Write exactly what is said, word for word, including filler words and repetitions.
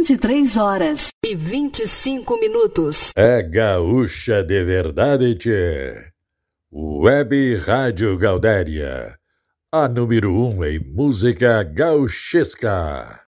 vinte e três horas e vinte e cinco minutos. É gaúcha de verdade, tchê. Web Rádio Gaudéria, a número um em música gauchesca.